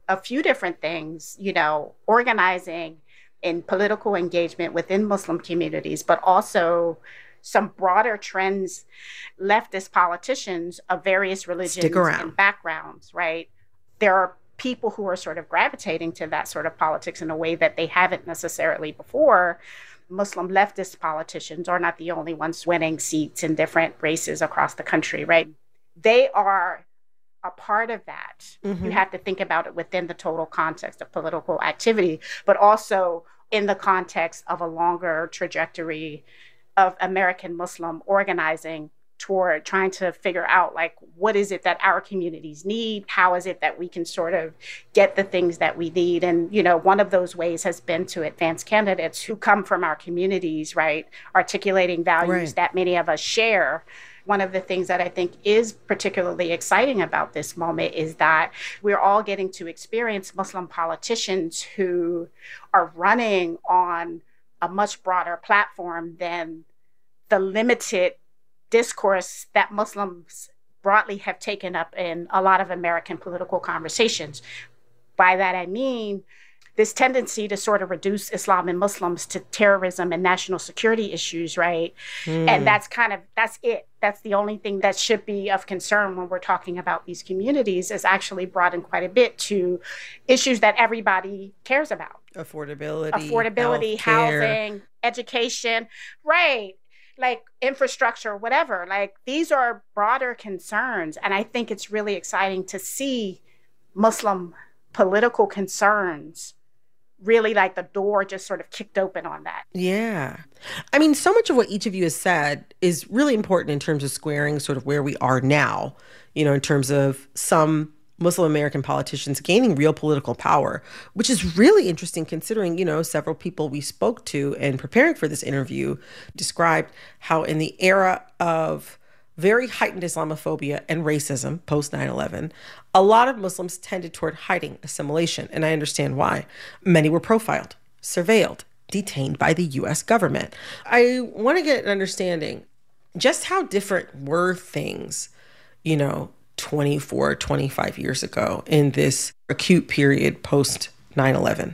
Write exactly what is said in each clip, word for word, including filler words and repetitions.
a few different things, you know, organizing in political engagement within Muslim communities, but also some broader trends, leftist politicians of various Stick religions around. and backgrounds, right? There are people who are sort of gravitating to that sort of politics in a way that they haven't necessarily before. Muslim leftist politicians are not the only ones winning seats in different races across the country, right? They are a part of that. You Mm-hmm. have to think about it within the total context of political activity, but also in the context of a longer trajectory of American Muslim organizing toward trying to figure out, like, what is it that our communities need? How is it that we can sort of get the things that we need? And, you know, one of those ways has been to advance candidates who come from our communities, right? Articulating values Right. that many of us share. One of the things that I think is particularly exciting about this moment is that we're all getting to experience Muslim politicians who are running on a much broader platform than the limited discourse that Muslims broadly have taken up in a lot of American political conversations. By that, I mean this tendency to sort of reduce Islam and Muslims to terrorism and national security issues, right? And Mm. that's kind of, that's it. That's the only thing that should be of concern when we're talking about these communities, is actually broadened quite a bit to issues that everybody cares about. Affordability, Affordability, healthcare. housing, education, right? Like infrastructure, whatever. Like these are broader concerns. And I think it's really exciting to see Muslim political concerns really, like, the door just sort of kicked open on that. Yeah. I mean, so much of what each of you has said is really important in terms of squaring sort of where we are now, you know, in terms of some Muslim American politicians gaining real political power, which is really interesting considering, you know, several people we spoke to and preparing for this interview described how in the era of very heightened Islamophobia and racism post nine eleven, a lot of Muslims tended toward hiding assimilation, and I understand why. Many were profiled, surveilled, detained by the U S government. I want to get an understanding just how different were things, you know, twenty-four, twenty-five years ago in this acute period post nine eleven.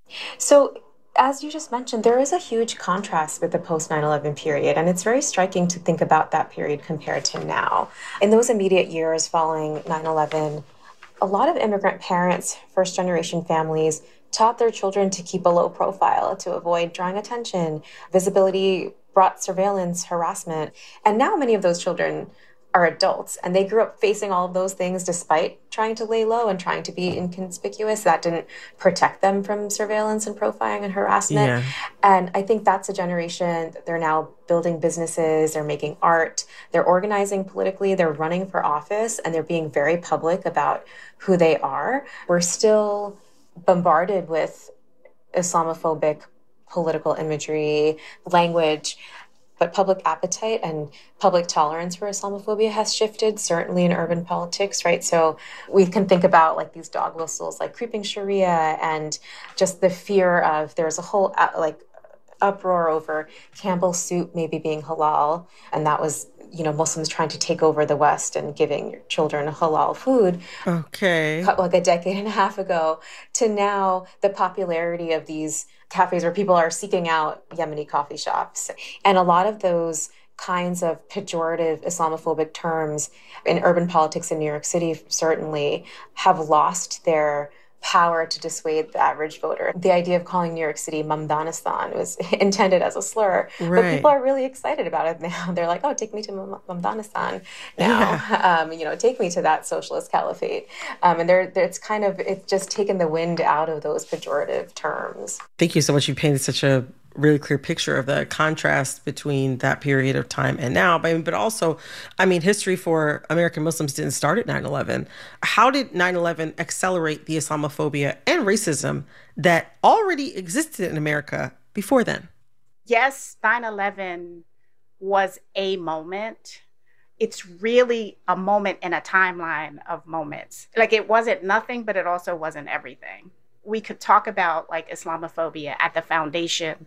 So, as you just mentioned, there is a huge contrast with the post nine eleven period, and it's very striking to think about that period compared to now. In those immediate years following nine eleven, a lot of immigrant parents, first generation families, taught their children to keep a low profile to avoid drawing attention. Visibility brought surveillance, harassment, and now many of those children are adults, and they grew up facing all of those things despite trying to lay low and trying to be inconspicuous. That didn't protect them from surveillance and profiling and harassment. Yeah. And I think that's a generation that they're now building businesses, they're making art, they're organizing politically, they're running for office, and they're being very public about who they are. We're still bombarded with Islamophobic political imagery, language, but public appetite and public tolerance for Islamophobia has shifted, certainly in urban politics, right? So we can think about like these dog whistles, like creeping Sharia, and just the fear of, there's a whole uh, like uproar over Campbell's soup maybe being halal. And that was, you know, Muslims trying to take over the West and giving your children halal food. Okay. Like a decade and a half ago, to now the popularity of these cafes where people are seeking out Yemeni coffee shops. And a lot of those kinds of pejorative Islamophobic terms in urban politics in New York City certainly have lost their power to dissuade the average voter. The idea of calling New York City Mamdanistan was intended as a slur, Right. but people are really excited about it now. They're like, oh, take me to Mam- Mamdanistan now. Yeah. Um, you know, take me to that socialist caliphate. Um, and they're, they're, it's kind of, it's just taken the wind out of those pejorative terms. Thank you so much. You painted such a really clear picture of the contrast between that period of time and now. But, but also, I mean, history for American Muslims didn't start at nine eleven. How did nine eleven accelerate the Islamophobia and racism that already existed in America before then? Yes, nine eleven was a moment. It's really a moment in a timeline of moments. Like, it wasn't nothing, but it also wasn't everything. We could talk about like Islamophobia at the foundation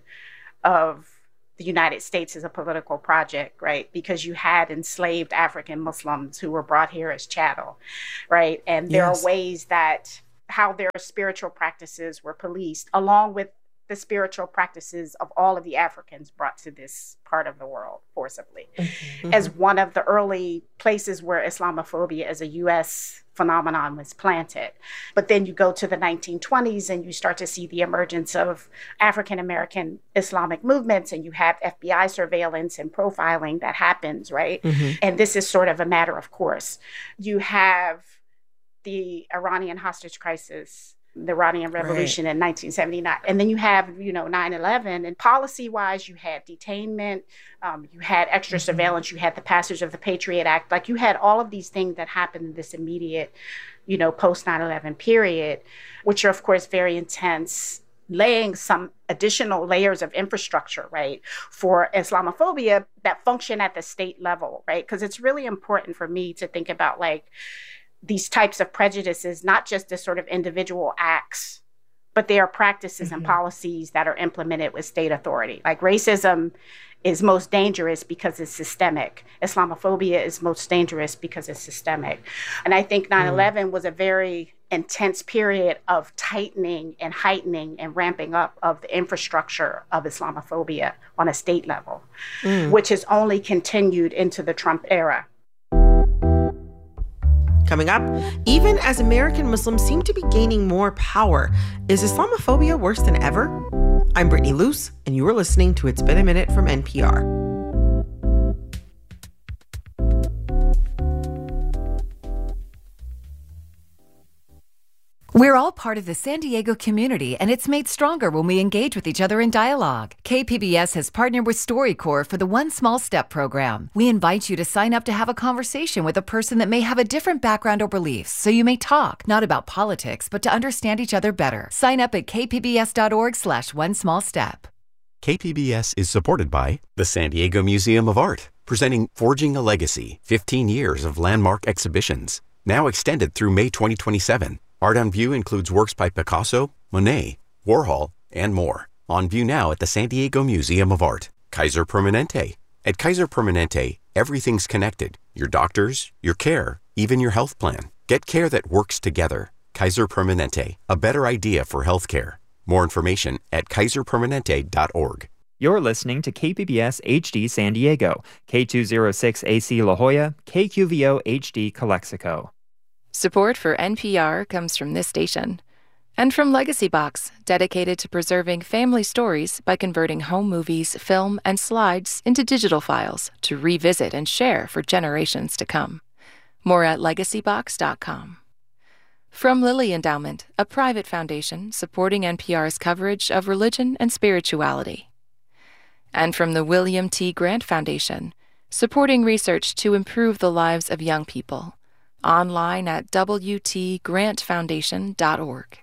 of the United States as a political project, right? Because you had enslaved African Muslims who were brought here as chattel, right? And there Yes. are ways that how their spiritual practices were policed, along with the spiritual practices of all of the Africans brought to this part of the world forcibly, mm-hmm. as one of the early places where Islamophobia as a U S phenomenon was planted. But then you go to the nineteen twenties and you start to see the emergence of African-American Islamic movements, and you have F B I surveillance and profiling that happens, right? Mm-hmm. And this is sort of a matter of course. You have the Iranian hostage crisis, the Iranian Revolution right. in nineteen seventy-nine. And then you have, you know, nine eleven. And policy-wise, you had detainment, um, you had extra mm-hmm. surveillance, you had the passage of the Patriot Act. Like, you had all of these things that happened in this immediate, you know, post nine eleven period, which are, of course, very intense, laying some additional layers of infrastructure, right, for Islamophobia that function at the state level, right? Because it's really important for me to think about, like, these types of prejudices, not just as sort of individual acts, but they are practices mm-hmm. and policies that are implemented with state authority. Like, racism is most dangerous because it's systemic. Islamophobia is most dangerous because it's systemic. And I think nine eleven mm. was a very intense period of tightening and heightening and ramping up of the infrastructure of Islamophobia on a state level, mm. which has only continued into the Trump era. Coming up, even as American Muslims seem to be gaining more power, is Islamophobia worse than ever? I'm Brittany Luce, and you are listening to It's Been a Minute from N P R. We're all part of the San Diego community, and it's made stronger when we engage with each other in dialogue. K P B S has partnered with StoryCorps for the One Small Step program. We invite you to sign up to have a conversation with a person that may have a different background or beliefs, so you may talk, not about politics, but to understand each other better. Sign up at kpbs.org slash one small step. K P B S is supported by the San Diego Museum of Art, presenting Forging a Legacy, fifteen years of landmark exhibitions, now extended through May twenty twenty-seven. Art on View includes works by Picasso, Monet, Warhol, and more. On view now at the San Diego Museum of Art. Kaiser Permanente. At Kaiser Permanente, everything's connected. Your doctors, your care, even your health plan. Get care that works together. Kaiser Permanente, a better idea for healthcare. More information at kaiser permanente dot org. You're listening to K P B S H D San Diego, K two oh six A C La Jolla, K Q V O H D Calexico. Support for N P R comes from this station and from Legacy Box, dedicated to preserving family stories by converting home movies, film, and slides into digital files to revisit and share for generations to come. More at legacy box dot com. From Lilly Endowment, a private foundation supporting N P R's coverage of religion and spirituality. And from the William T. Grant Foundation, supporting research to improve the lives of young people. Online at w t grant foundation dot org.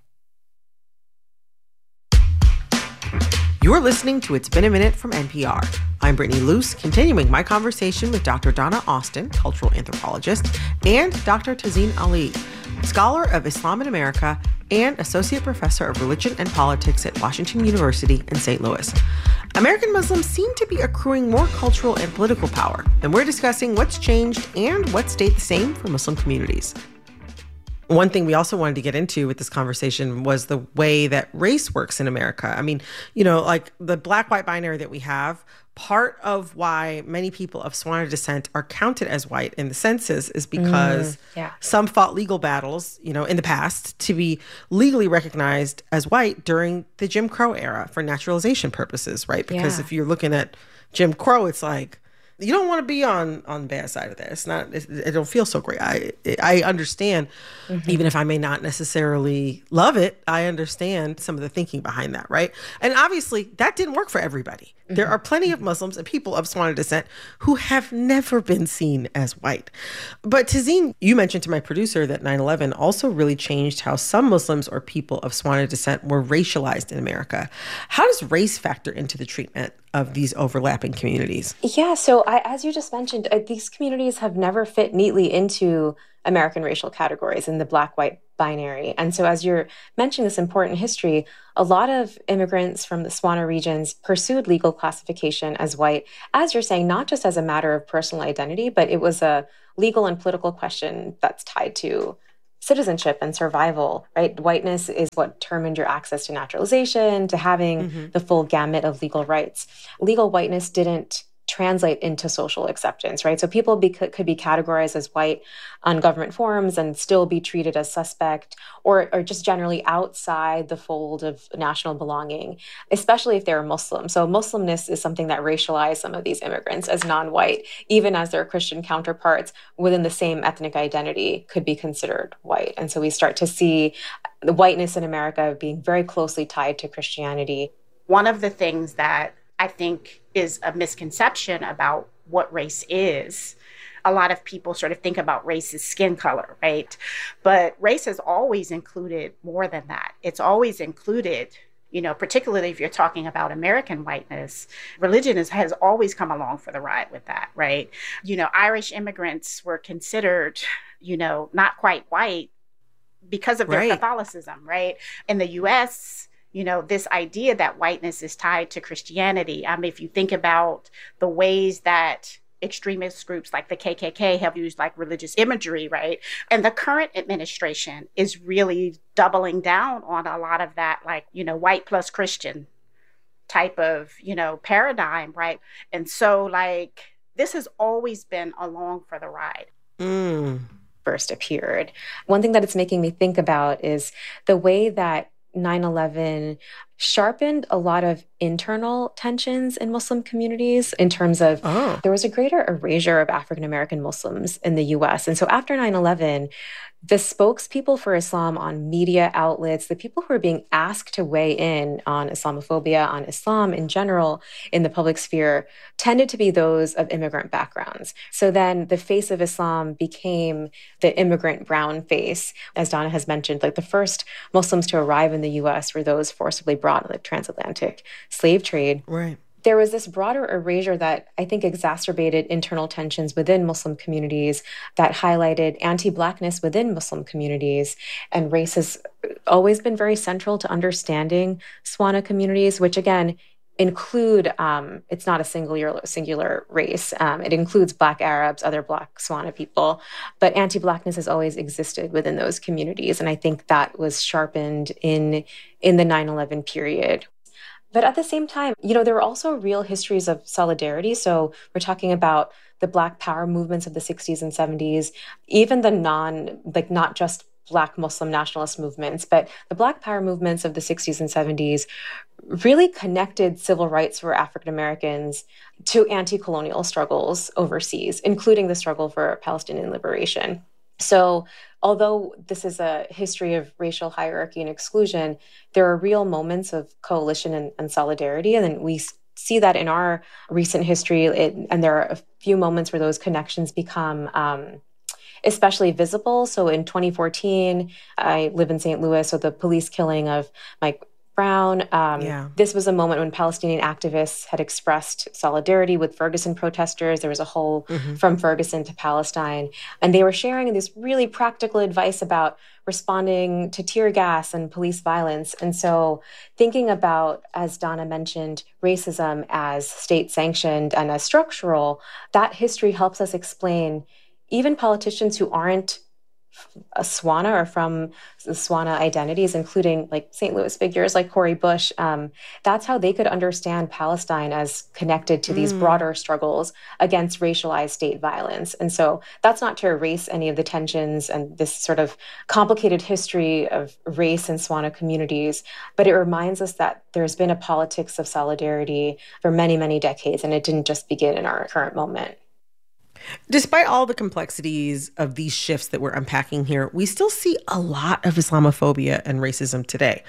You're listening to It's Been a Minute from N P R. I'm Brittany Luce, continuing my conversation with Doctor Donna Austin, cultural anthropologist, and Doctor Tazeen Ali, scholar of Islam in America and associate professor of religion and politics at Washington University in Saint Louis. American Muslims seem to be accruing more cultural and political power, and we're discussing what's changed and what stayed the same for Muslim communities. One thing we also wanted to get into with this conversation was the way that race works in America. I mean, you know, like the black-white binary that we have, part of why many people of Swana descent are counted as white in the census is because mm, yeah. some fought legal battles, you know, in the past to be legally recognized as white during the Jim Crow era for naturalization purposes, right? Because yeah. if you're looking at Jim Crow, it's like, you don't want to be on on the bad side of that. It's not. It, it don't feel so great. I I understand, mm-hmm. even if I may not necessarily love it. I understand some of the thinking behind that, right? And obviously, that didn't work for everybody. Mm-hmm. There are plenty of Muslims and people of Swana descent who have never been seen as white. But Tazeen, you mentioned to my producer that nine eleven also really changed how some Muslims or people of Swana descent were racialized in America. How does race factor into the treatment of these overlapping communities? Yeah, so I, as you just mentioned, uh, these communities have never fit neatly into American racial categories in the black-white binary. And so as you're mentioning this important history, a lot of immigrants from the Swana regions pursued legal classification as white, as you're saying, not just as a matter of personal identity, but it was a legal and political question that's tied to citizenship and survival, right? Whiteness is what determined your access to naturalization, to having mm-hmm. the full gamut of legal rights. Legal whiteness didn't translate into social acceptance, right? So people be, could be categorized as white on government forms and still be treated as suspect, or, or just generally outside the fold of national belonging, especially if they're Muslim. So Muslimness is something that racialized some of these immigrants as non-white, even as their Christian counterparts within the same ethnic identity could be considered white. And so we start to see the whiteness in America being very closely tied to Christianity. One of the things that I think is a misconception about what race is. A lot of people sort of think about race as skin color, right? But race has always included more than that. It's always included, you know, particularly if you're talking about American whiteness, religion is, has always come along for the ride with that, right? You know, Irish immigrants were considered, you know, not quite white because of their right. Catholicism, right? In the U S, you know, this idea that whiteness is tied to Christianity. I mean, if you think about the ways that extremist groups like the K K K have used like religious imagery, right? And the current administration is really doubling down on a lot of that, like, you know, white plus Christian type of, you know, paradigm, right? And so, like, this has always been along for the ride. Mm. First appeared. One thing that it's making me think about is the way that nine eleven sharpened a lot of internal tensions in Muslim communities in terms of oh. there was a greater erasure of African American Muslims in the U S. And so after nine eleven, the spokespeople for Islam on media outlets, the people who are being asked to weigh in on Islamophobia, on Islam in general in the public sphere, tended to be those of immigrant backgrounds. So then the face of Islam became the immigrant brown face. As Donna has mentioned, like the first Muslims to arrive in the U S were those forcibly brought in the transatlantic slave trade. Right. There was this broader erasure that I think exacerbated internal tensions within Muslim communities, that highlighted anti-Blackness within Muslim communities. And race has always been very central to understanding Swana communities, which again, include, um, it's not a singular, singular race. Um, it includes Black Arabs, other Black Swana people, but anti-Blackness has always existed within those communities. And I think that was sharpened in, in the nine eleven period. But at the same time, you know, there were also real histories of solidarity. So we're talking about the Black Power movements of the sixties and seventies, even the non, like not just Black Muslim nationalist movements, but the Black Power movements of the sixties and seventies really connected civil rights for African Americans to anti-colonial struggles overseas, including the struggle for Palestinian liberation. So although this is a history of racial hierarchy and exclusion, there are real moments of coalition and, and solidarity. And then we see that in our recent history. It, and there are a few moments where those connections become um, especially visible. So in twenty fourteen, I live in Saint Louis, so the police killing of Mike Brown. Um, yeah. This was a moment when Palestinian activists had expressed solidarity with Ferguson protesters. There was a whole mm-hmm. from Ferguson to Palestine. And they were sharing this really practical advice about responding to tear gas and police violence. And so thinking about, as Donna mentioned, racism as state-sanctioned and as structural, that history helps us explain even politicians who aren't a Swana or from the Swana identities, including like Saint Louis figures like Cori Bush, um, that's how they could understand Palestine as connected to these mm. broader struggles against racialized state violence. And so that's not to erase any of the tensions and this sort of complicated history of race in Swana communities, but it reminds us that there's been a politics of solidarity for many, many decades, and it didn't just begin in our current moment. Despite all the complexities of these shifts that we're unpacking here, we still see a lot of Islamophobia and racism today.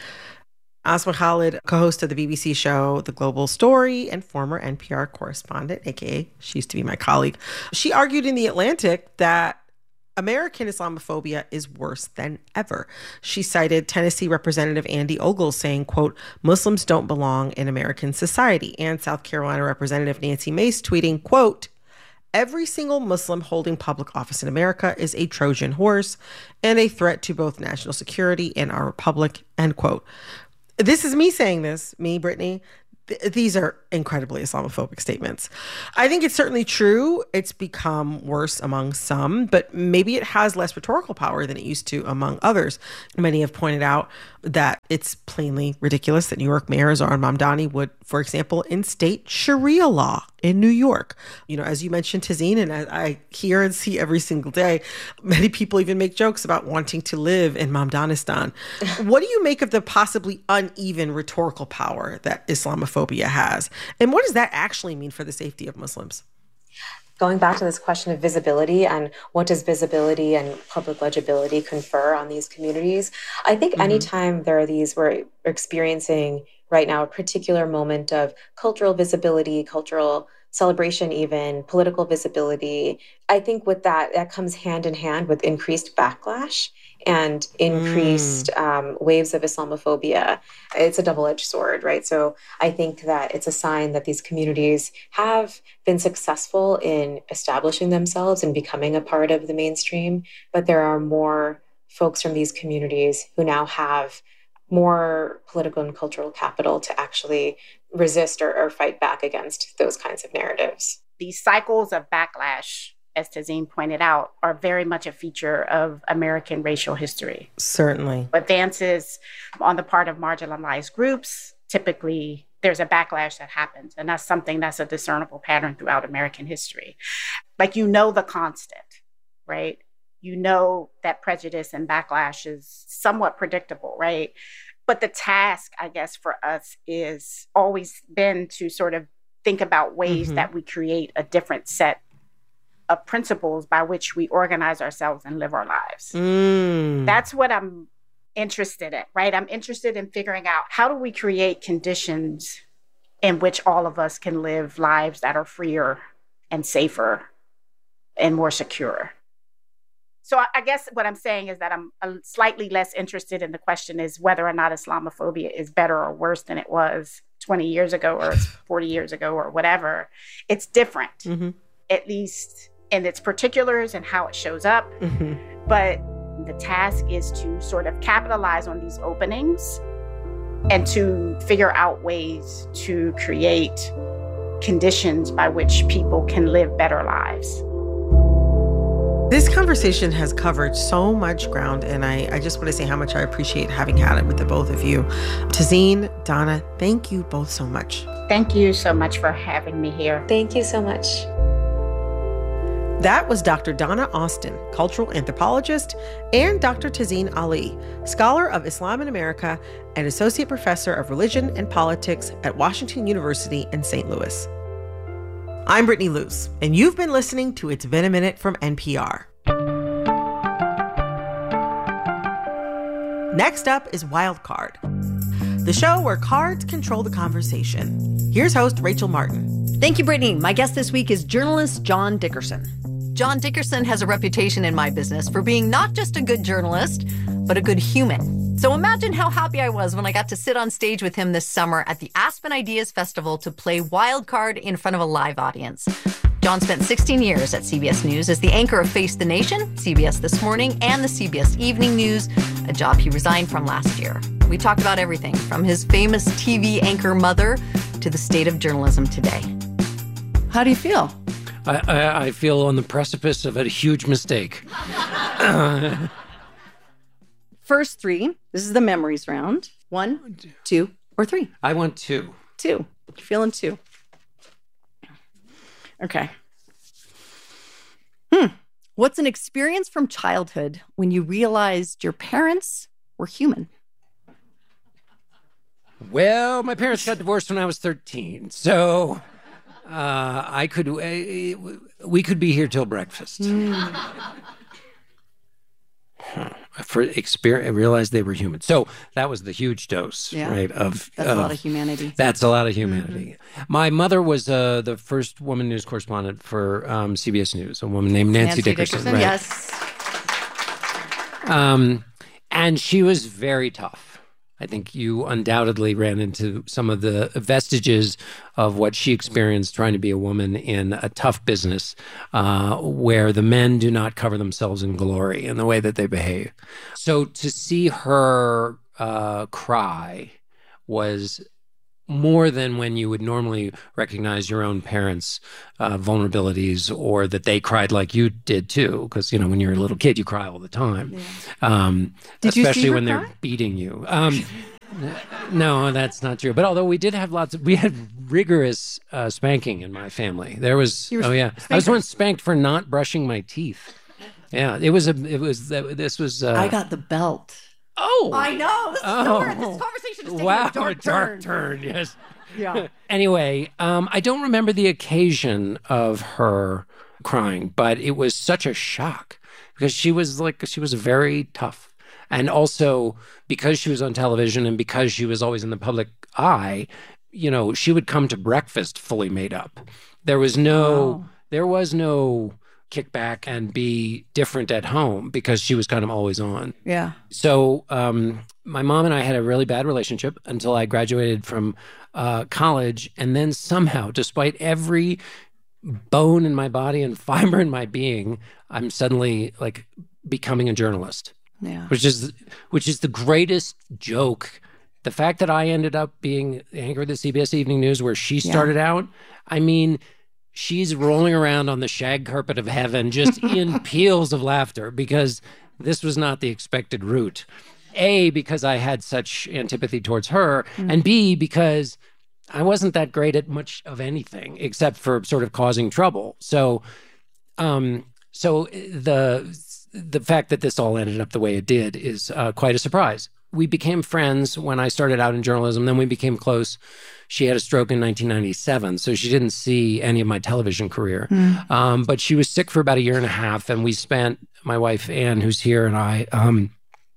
Asma Khalid, co-host of the B B C show The Global Story and former N P R correspondent, aka she used to be my colleague, she argued in The Atlantic that American Islamophobia is worse than ever. She cited Tennessee Representative Andy Ogles saying, quote, Muslims don't belong in American society, and South Carolina Representative Nancy Mace tweeting, quote, every single Muslim holding public office in America is a Trojan horse and a threat to both national security and our republic, end quote. This is me saying this, me, Brittany. th- these are incredibly Islamophobic statements. I think it's certainly true. It's become worse among some, but maybe it has less rhetorical power than it used to among others. Many have pointed out that it's plainly ridiculous that New York Mayor Zohran Mamdani would, for example, instate Sharia law in New York. You know, as you mentioned, Tazeen, and I, I hear and see every single day, many people even make jokes about wanting to live in Mamdanistan. What do you make of the possibly uneven rhetorical power that Islamophobia has? And what does that actually mean for the safety of Muslims? Going back to this question of visibility and what does visibility and public legibility confer on these communities, I think mm-hmm. anytime there are these, we're experiencing right now a particular moment of cultural visibility, cultural celebration even, political visibility, I think with that, that comes hand in hand with increased backlash and increased mm. um, waves of Islamophobia. It's a double-edged sword, right? So I think that it's a sign that these communities have been successful in establishing themselves and becoming a part of the mainstream, but there are more folks from these communities who now have more political and cultural capital to actually resist or, or fight back against those kinds of narratives. These cycles of backlash, as Tazeen pointed out, are very much a feature of American racial history. Certainly. Advances on the part of marginalized groups, typically there's a backlash that happens. And that's something that's a discernible pattern throughout American history. Like, you know, the constant, right? You know that prejudice and backlash is somewhat predictable, right? But the task, I guess, for us is always been to sort of think about ways mm-hmm. that we create a different set of principles by which we organize ourselves and live our lives. Mm. That's what I'm interested in, right? I'm interested in figuring out how do we create conditions in which all of us can live lives that are freer and safer and more secure. So I guess what I'm saying is that I'm a slightly less interested in the question is whether or not Islamophobia is better or worse than it was twenty years ago or forty years ago or whatever. It's different, mm-hmm. at least in its particulars and how it shows up. Mm-hmm. But the task is to sort of capitalize on these openings and to figure out ways to create conditions by which people can live better lives. This conversation has covered so much ground, and I, I just want to say how much I appreciate having had it with the both of you. Tazeen, Donna, thank you both so much. Thank you so much for having me here. Thank you so much. That was Doctor Donna Austin, cultural anthropologist, and Doctor Tazeen Ali, scholar of Islam in America and associate professor of religion and politics at Washington University in Saint Louis. I'm Brittany Luce, and you've been listening to It's Been a Minute from N P R. Next up is Wild Card, the show where cards control the conversation. Here's host Rachel Martin. Thank you, Brittany. My guest this week is journalist John Dickerson. John Dickerson has a reputation in my business for being not just a good journalist, but a good human. So imagine how happy I was when I got to sit on stage with him this summer at the Aspen Ideas Festival to play Wild Card in front of a live audience. John spent sixteen years at C B S News as the anchor of Face the Nation, C B S This Morning, and the C B S Evening News, a job he resigned from last year. We talked about everything from his famous T V anchor mother to the state of journalism today. How do you feel? I, I, I feel on the precipice of a huge mistake. uh, First three. This is the memories round. One, two, or three. I want two. Two. You're feeling two. Okay. Hmm. What's an experience from childhood when you realized your parents were human? Well, my parents got divorced when I was thirteen, so uh, I could uh, we could be here till breakfast. Mm. Huh. For experience, I realized they were human. So that was the huge dose, yeah. right? Of that's of, a lot of humanity. That's a lot of humanity. Mm-hmm. My mother was uh, the first woman news correspondent for um, C B S News, a woman named Nancy, Nancy Dickerson. Dickerson right? Yes. Um, and she was very tough. I think you undoubtedly ran into some of the vestiges of what she experienced trying to be a woman in a tough business uh, where the men do not cover themselves in glory in the way that they behave. So to see her uh, cry was more than when you would normally recognize your own parents' uh, vulnerabilities, or that they cried like you did too. Because, you know, when you're a little kid, you cry all the time. Yeah. Um, did you especially see her when cry? They're beating you. Um, no, that's not true. But although we did have lots of, we had rigorous uh, spanking in my family. There was, oh yeah. Spankers. I was once spanked for not brushing my teeth. Yeah, it was a, it was, this was. Uh, I got the belt. Oh, I know. This, oh. is this conversation is taking wow, a dark, a dark turn. turn. Yes. Yeah. Anyway, um, I don't remember the occasion of her crying, but it was such a shock because she was like, she was very tough. And also because she was on television and because she was always in the public eye, you know, she would come to breakfast fully made up. There was no, wow. there was no kick back and be different at home because she was kind of always on. Yeah. So um, my mom and I had a really bad relationship until I graduated from uh, college. And then somehow, despite every bone in my body and fiber in my being, I'm suddenly like becoming a journalist. Yeah. Which is which is the greatest joke. The fact that I ended up being the anchor of the C B S Evening News where she started yeah. out, I mean, she's rolling around on the shag carpet of heaven just in peals of laughter because this was not the expected route. A, because I had such antipathy towards her, mm. and B, because I wasn't that great at much of anything except for sort of causing trouble. So, um, so the the fact that this all ended up the way it did is uh, quite a surprise. We became friends when I started out in journalism. Then we became close. She had a stroke in nineteen ninety-seven, so she didn't see any of my television career. Mm. Um, but she was sick for about a year and a half, and we spent, my wife Anne, who's here, and I um,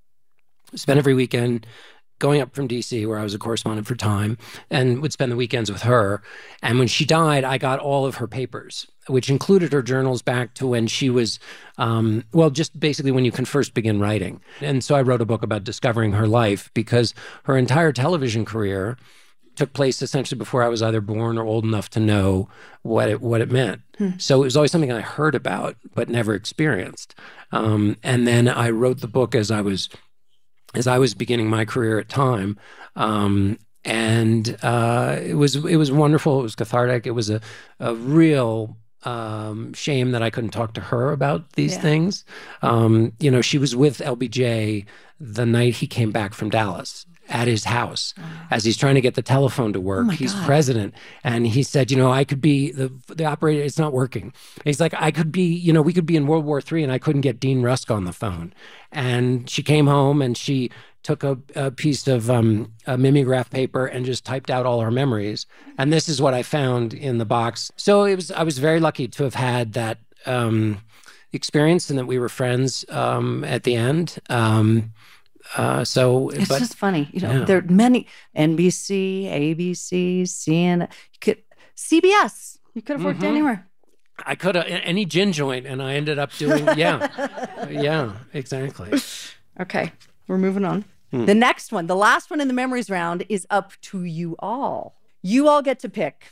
spent every weekend going up from D C, where I was a correspondent for Time, and would spend the weekends with her. And when she died, I got all of her papers, which included her journals back to when she was, um, well, just basically when you can first begin writing. And so I wrote a book about discovering her life because her entire television career took place essentially before I was either born or old enough to know what it what it meant. Hmm. So it was always something I heard about but never experienced. Um, and then I wrote the book as I was as I was beginning my career at Time. Um, and uh, it was it was wonderful. It was cathartic. It was a, a real um, shame that I couldn't talk to her about these yeah. things. Um, you know, she was with L B J the night he came back from Dallas at his house oh. as he's trying to get the telephone to work. Oh he's God. president. And he said, you know, I could be the the operator. It's not working. And he's like, I could be, you know, we could be in World War Three and I couldn't get Dean Rusk on the phone. And she came home and she took a, a piece of um, a mimeograph paper and just typed out all her memories. And this is what I found in the box. So it was, I was very lucky to have had that um, experience and that we were friends um, at the end. Um, uh, so it's but, just funny, you know. Yeah. There are many N B C, A B C, C N N, you could C B S. You could have worked mm-hmm. anywhere. I could have any gin joint, and I ended up doing yeah, yeah, exactly. Okay, we're moving on. Hmm. The next one, the last one in the memories round, is up to you all. You all get to pick,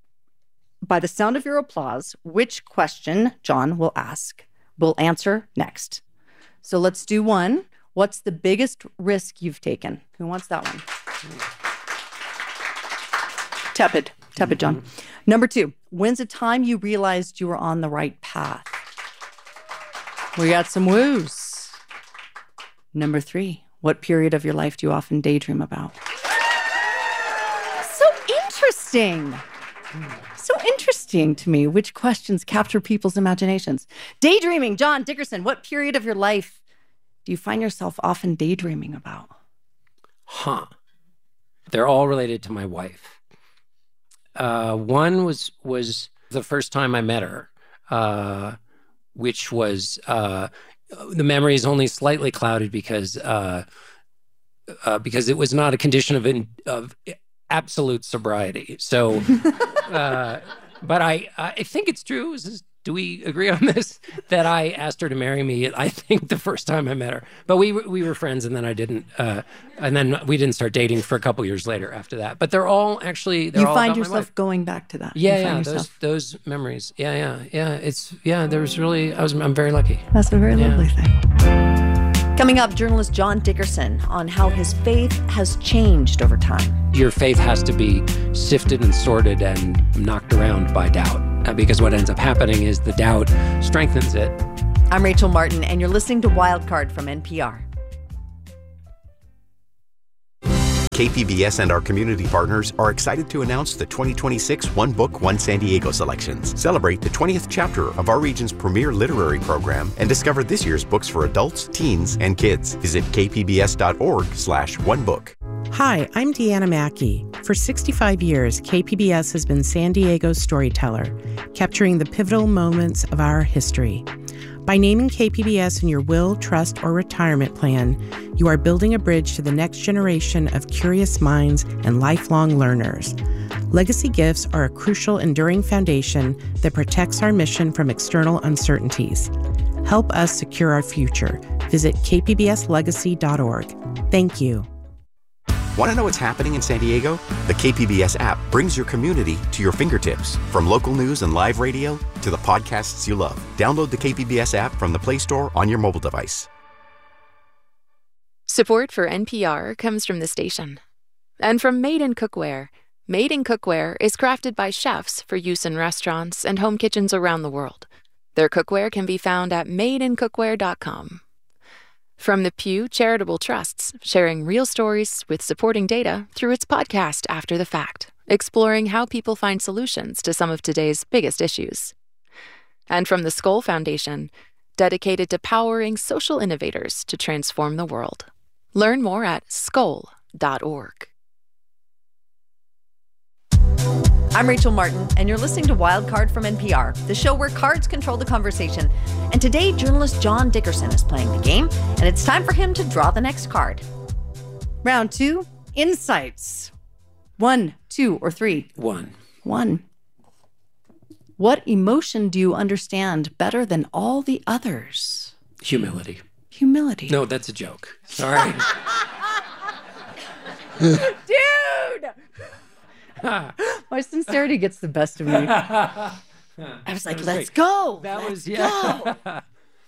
by the sound of your applause, which question John will ask. We'll answer next. So let's do one. What's the biggest risk you've taken? Who wants that one? Tepid. Tepid, John. Mm-hmm. Number two, when's the time you realized you were on the right path? We got some woos. Number three, what period of your life do you often daydream about? So interesting. So interesting to me which questions capture people's imaginations. Daydreaming, John Dickerson, what period of your life do you find yourself often daydreaming about? Huh. They're all related to my wife. Uh, one was was the first time I met her, uh, which was, uh, the memory is only slightly clouded because uh, uh, because it was not a condition of in, of absolute sobriety. So, uh, but I I think it's true. Is this, do we agree on this? That I asked her to marry me, I think the first time I met her. But we we were friends, and then I didn't, uh, and then we didn't start dating for a couple years later after that. But they're all actually, they're you all find about yourself going back to that. Yeah, you yeah, those those memories. Yeah, yeah, yeah. It's yeah. There was really, I was, I'm very lucky. That's a very yeah. lovely thing. Coming up, journalist John Dickerson on how his faith has changed over time. Your faith has to be sifted and sorted and knocked around by doubt, uh, because what ends up happening is the doubt strengthens it. I'm Rachel Martin, and you're listening to Wildcard from N P R. K P B S and our community partners are excited to announce the twenty twenty-six One Book, One San Diego selections. Celebrate the twentieth chapter of our region's premier literary program and discover this year's books for adults, teens, and kids. Visit kpbs.org slash one book. Hi, I'm Deanna Mackey. For sixty-five years, K P B S has been San Diego's storyteller, capturing the pivotal moments of our history. By naming K P B S in your will, trust, or retirement plan, you are building a bridge to the next generation of curious minds and lifelong learners. Legacy gifts are a crucial, enduring foundation that protects our mission from external uncertainties. Help us secure our future. Visit k p b s legacy dot org. Thank you. Want to know what's happening in San Diego? The K P B S app brings your community to your fingertips. From local news and live radio to the podcasts you love. Download the K P B S app from the Play Store on your mobile device. Support for N P R comes from the station. And from Made in Cookware. Made in Cookware is crafted by chefs for use in restaurants and home kitchens around the world. Their cookware can be found at made in cookware dot com. From the Pew Charitable Trusts, sharing real stories with supporting data through its podcast After the Fact, exploring how people find solutions to some of today's biggest issues. And from the Skoll Foundation, dedicated to powering social innovators to transform the world. Learn more at skoll dot org. I'm Rachel Martin, and you're listening to Wildcard from N P R, the show where cards control the conversation. And today, journalist John Dickerson is playing the game, and it's time for him to draw the next card. Round two, insights. One, two, or three? One. One. What emotion do you understand better than all the others? Humility. Humility. No, that's a joke. Sorry. Dude! My sincerity gets the best of me. I was like, was let's great. go. That let's was, yeah. go.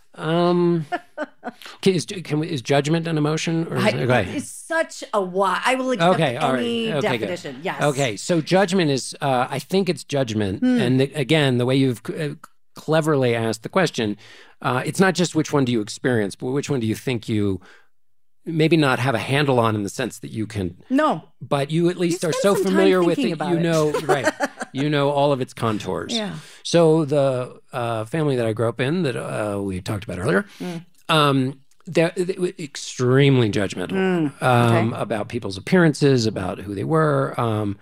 um, can, is, can we, is judgment an emotion? Or is, I, okay. It's such a why. I will accept Okay, all any right. Okay, definition. good. Yes. Okay, so judgment is, uh, I think it's judgment. Hmm. And the, again, the way you've uh, cleverly asked the question, uh, it's not just which one do you experience, but which one do you think you maybe not have a handle on in the sense that you can. No. But you at least you are so familiar with it, about you it. know, right. You know all of its contours. Yeah. So the uh, family that I grew up in that uh, we talked about earlier, mm. um, they're, they're extremely judgmental Mm. um, Okay. about people's appearances, about who they were. Um,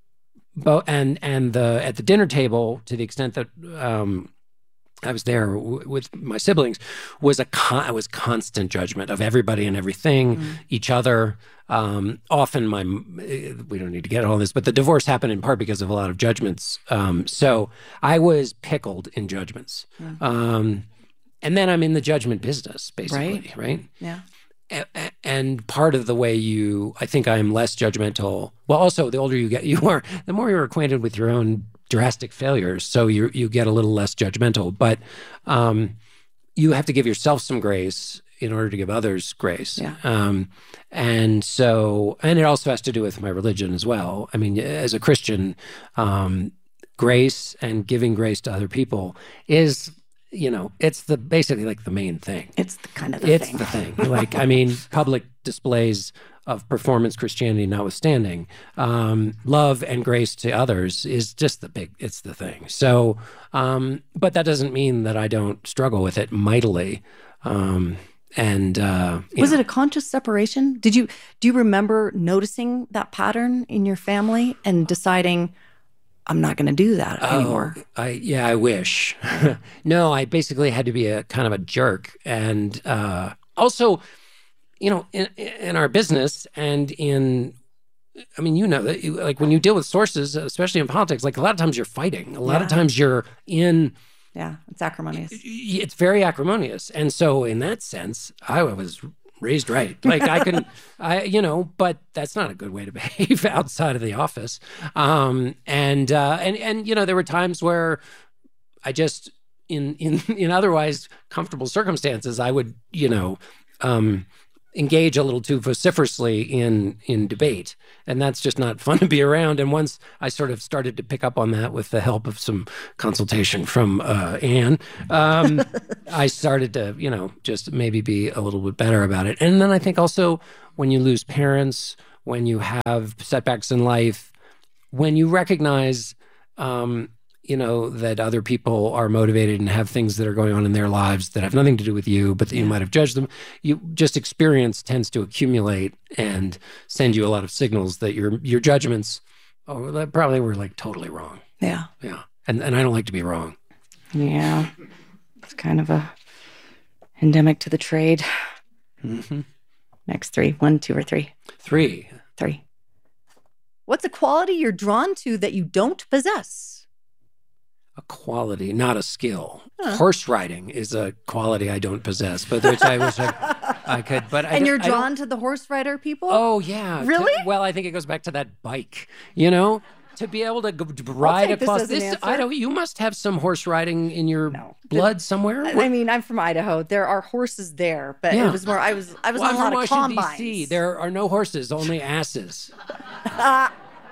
but, and and the at the dinner table, to the extent that um, I was there w- with my siblings, was a con- was constant judgment of everybody and everything, mm. each other. Um, often my, we don't need to get all this, but the divorce happened in part because of a lot of judgments. Um, so I was pickled in judgments. Mm. Um, and then I'm in the judgment business, basically, right? right? Yeah. A- and part of the way you, I think I am less judgmental. Well, also the older you get, you are, the more you're acquainted with your own drastic failures. So you you get a little less judgmental, but um, you have to give yourself some grace in order to give others grace. Yeah. Um, and so, and it also has to do with my religion as well. I mean, as a Christian, um, grace and giving grace to other people is, you know, it's the basically like the main thing. It's the kind of the it's thing. the thing. Like, I mean, public displays of performance Christianity notwithstanding, um, love and grace to others is just the big, it's the thing. So, um, but that doesn't mean that I don't struggle with it mightily. Um, and uh, was know. it a conscious separation? Did you, do you remember noticing that pattern in your family and deciding, I'm not going to do that oh, anymore? I, yeah, I wish. No, I basically had to be a kind of a jerk. And uh, also, you know, in, in our business and in, I mean, you know, that you, like when you deal with sources, especially in politics, like a lot of times you're fighting. A lot Yeah. of times you're in. Yeah, it's acrimonious. It's very acrimonious. And so in that sense, I was raised right. Like I can, I, you know, but that's not a good way to behave outside of the office. Um, and, uh, and, and, you know, there were times where I just, in, in, in otherwise comfortable circumstances, I would, you know, um, engage a little too vociferously in in debate, and that's just not fun to be around. And once I sort of started to pick up on that with the help of some consultation from uh, Anne, um, I started to, you know, just maybe be a little bit better about it. And then I think also when you lose parents, when you have setbacks in life, when you recognize, um, you know, that other people are motivated and have things that are going on in their lives that have nothing to do with you, but that you might have judged them, you just experience tends to accumulate and send you a lot of signals that your your judgments, oh, that probably were like totally wrong. Yeah. Yeah. And and I don't like to be wrong. Yeah. It's kind of a endemic to the trade. Mm-hmm. Next three. One, two, or three? Three. Three. What's a quality you're drawn to that you don't possess? A quality, not a skill. Huh. Horse riding is a quality I don't possess, but which I wish I, I could. But I And don't- you're I don't- drawn to the horse rider people? Oh yeah, Really? To- well, I think it goes back to that bike. You know, to be able to go, to ride take this across as an this. I answer. don't. You must have some horse riding in your blood somewhere. I I mean, I'm from Idaho. There are horses there, but Yeah. it was more. I was. I was Well, on I'm a from lot of Washington, combines. D C. There are no horses, only asses. Da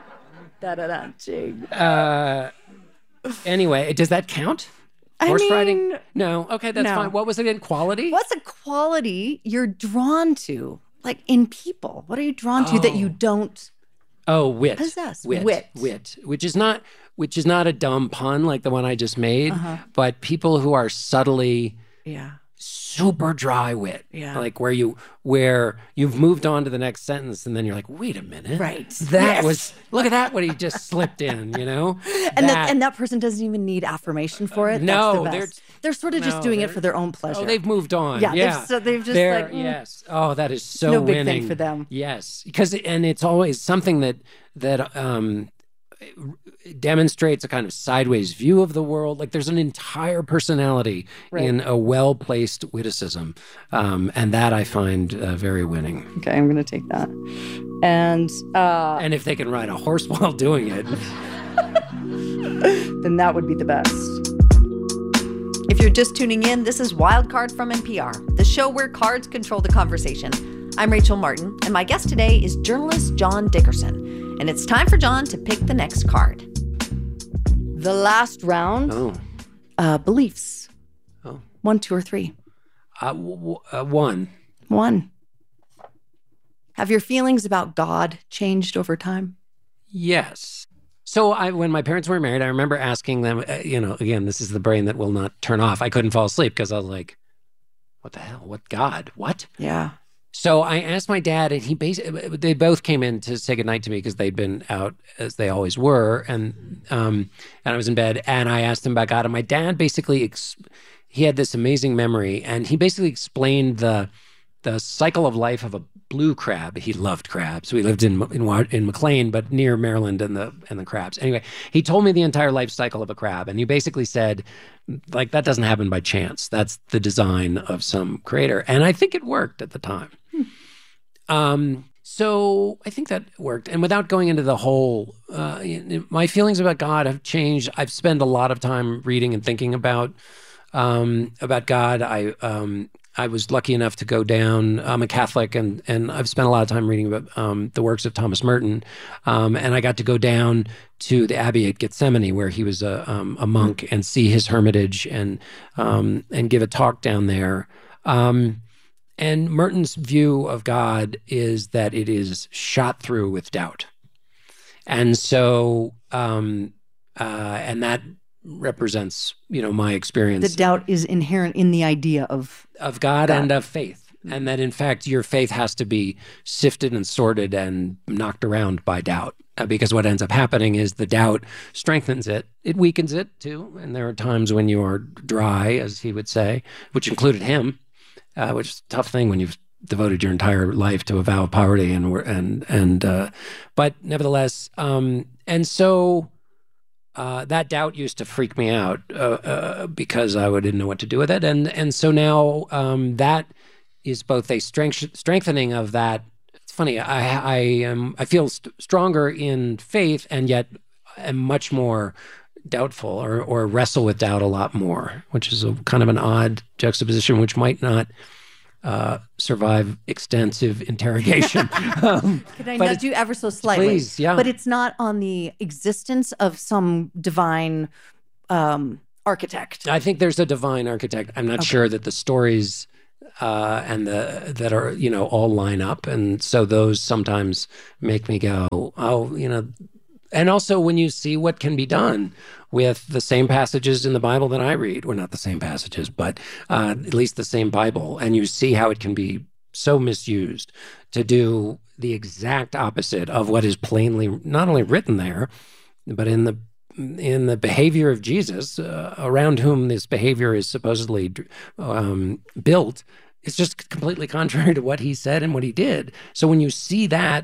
da da. Jing. Uh, anyway, does that count? I Horse mean, riding? No. Okay, that's no. fine. What was it again? Quality? What's a quality you're drawn to? Like in people? What are you drawn to that you Oh. don't Oh, wit. possess? Wit. Wit. Wit. Which is not which is not a dumb pun like the one I just made, Uh-huh. but people who are subtly Yeah. super dry wit. Yeah. Like where you where you've moved on to the next sentence and then you're like, wait a minute. Right. That Yes. was look at that what he just slipped in, you know? And that, and that person doesn't even need affirmation for it. No, That's the they're- best. they're sort of just no, doing it they're- for their own pleasure. Oh, they've moved on. Yeah, Yeah. they've- so they've just They're- like, mm, yes. Oh, that is so no big thing winning for them. Yes, because and it's always something that that um demonstrates a kind of sideways view of the world. Like there's an entire personality Right. in a well-placed witticism, um, and that I find uh, very winning. Okay, I'm going to take that. And uh, And if they can ride a horse while doing it, then that would be the best. If you're just tuning in, this is Wildcard from N P R, the show where cards control the conversation. I'm Rachel Martin, and my guest today is journalist John Dickerson. And it's time for John to pick the next card. The last round, oh, uh, beliefs. Oh. One, two, or three. uh, w- w- uh, one. One. Have your feelings about God changed over time? Yes. So I, when my parents were married, I remember asking them, uh, you know, again, this is the brain that will not turn off. I couldn't fall asleep because I was like, what the hell? What God? What? Yeah. So I asked my dad, and he basically, they both came in to say goodnight to me because they'd been out as they always were. And, um, and I was in bed, and I asked him about God. And my dad basically, ex- he had this amazing memory, and he basically explained the, the cycle of life of a blue crab. He loved crabs. We lived in in, in McLean, but near Maryland and the and the crabs. Anyway, he told me the entire life cycle of a crab, and he basically said, like, that doesn't happen by chance. That's the design of some creator, and I think it worked at the time. Hmm. Um, so I think that worked, and without going into the whole, uh, my feelings about God have changed. I've spent a lot of time reading and thinking about um, about God. I um, I was lucky enough to go down. I'm a Catholic, and and I've spent a lot of time reading about um, the works of Thomas Merton, um, and I got to go down to the Abbey at Gethsemane, where he was a um, a monk, and see his hermitage, and um, and give a talk down there. Um, and Merton's view of God is that it is shot through with doubt, and so um, uh, and that represents, you know, my experience. The doubt is inherent in the idea of of God, God. and of faith. And that, in fact, your faith has to be sifted and sorted and knocked around by doubt. Uh, because what ends up happening is the doubt strengthens it. It weakens it, too. And there are times when you are dry, as he would say, which included him, uh, which is a tough thing when you've devoted your entire life to a vow of poverty. And, and, and uh, but nevertheless, um, and so... Uh, that doubt used to freak me out uh, uh, because I didn't know what to do with it, and and so now um, that is both a strength, strengthening of that. It's funny. I I am I feel st- stronger in faith, and yet am much more doubtful, or or wrestle with doubt a lot more, which is a kind of an odd juxtaposition, which might not uh, survive extensive interrogation. um, Could I but nudge you ever so slightly? Please, yeah. But it's not on the existence of some divine um, architect. I think there's a divine architect. I'm not Okay. sure that the stories uh, and the that are, you know, all line up. And so those sometimes make me go, oh, you know, and also when you see what can be done with the same passages in the Bible that I read, well, not the same passages, but uh, at least the same Bible, and you see how it can be so misused to do the exact opposite of what is plainly not only written there, but in the in the behavior of Jesus, uh, around whom this behavior is supposedly um, built. It's just completely contrary to what he said and what he did. So when you see that